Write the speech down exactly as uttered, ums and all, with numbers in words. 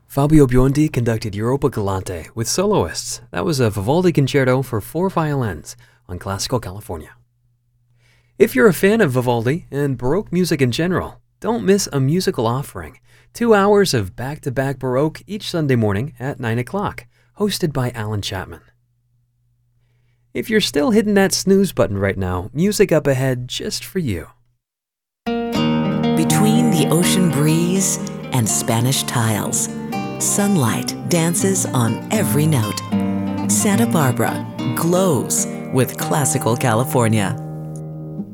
Fabio Biondi conducted Europa Galante with soloists. That was a Vivaldi concerto for four violins on Classical California. If you're a fan of Vivaldi and Baroque music in general, don't miss a musical offering. Two hours of back-to-back Baroque each Sunday morning at nine o'clock, hosted by Alan Chapman. If you're still hitting that snooze button right now, music up ahead just for you. Between the ocean breeze and Spanish tiles, sunlight dances on every note. Santa Barbara glows with Classical California.